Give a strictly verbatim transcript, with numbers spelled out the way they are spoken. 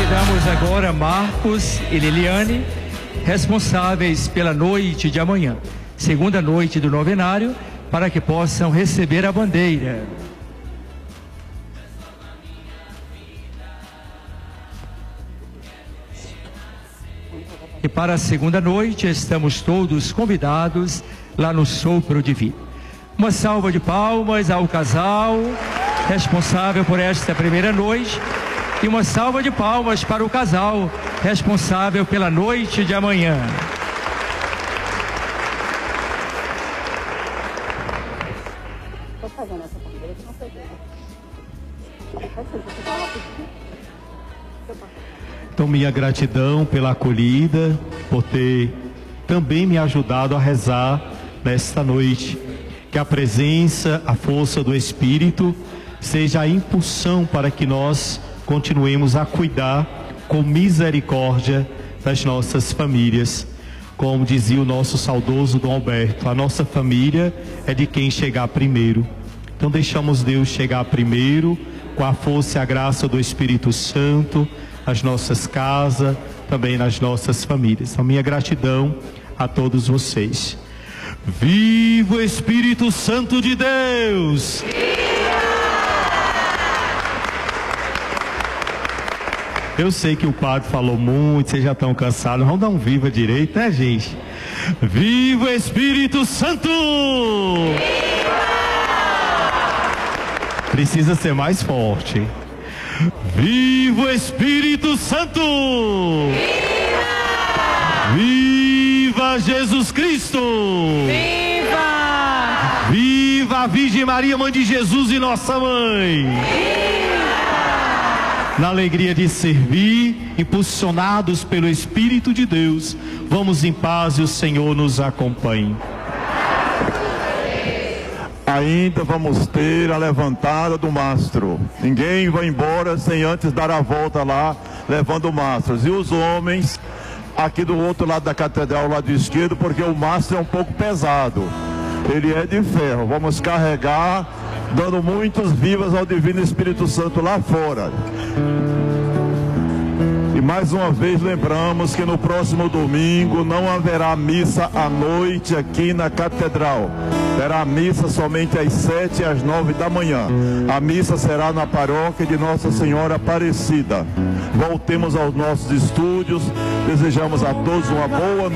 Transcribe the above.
Convidamos agora Marcos e Liliane, responsáveis pela noite de amanhã, segunda noite do novenário, para que possam receber a bandeira. E para a segunda noite estamos todos convidados lá no Sopro Divino. Uma salva de palmas ao casal responsável por esta primeira noite e uma salva de palmas para o casal responsável pela noite de amanhã. Estou fazendo essa bandeira que não sei Então, minha gratidão pela acolhida, por ter também me ajudado a rezar nesta noite. Que a presença, a força do Espírito seja a impulsão para que nós continuemos a cuidar com misericórdia das nossas famílias. Como dizia o nosso saudoso Dom Alberto, a nossa família é de quem chegar primeiro. Então deixamos Deus chegar primeiro, com a força e a graça do Espírito Santo, nas nossas casas, também nas nossas famílias. Então, minha gratidão a todos vocês. Viva o Espírito Santo de Deus! Eu sei que o padre falou muito, vocês já estão cansados. Vamos dar um viva direito, né, gente? Viva o Espírito Santo! Viva! Precisa ser mais forte. Viva o Espírito Santo! Viva! Viva Jesus Cristo! Viva! Viva a Virgem Maria, Mãe de Jesus e Nossa Mãe! Viva! Na alegria de servir, impulsionados pelo Espírito de Deus, vamos em paz e o Senhor nos acompanhe. Ainda vamos ter a levantada do mastro. Ninguém vai embora sem antes dar a volta lá, levando mastros. E os homens, aqui do outro lado da catedral, lado esquerdo, porque o mastro é um pouco pesado. Ele é de ferro. Vamos carregar, dando muitos vivas ao Divino Espírito Santo lá fora. E mais uma vez lembramos que no próximo domingo não haverá missa à noite aqui na catedral. Terá missa somente às sete e às nove da manhã. A missa será na paróquia de Nossa Senhora Aparecida. Voltemos aos nossos estúdios. Desejamos a todos uma boa noite.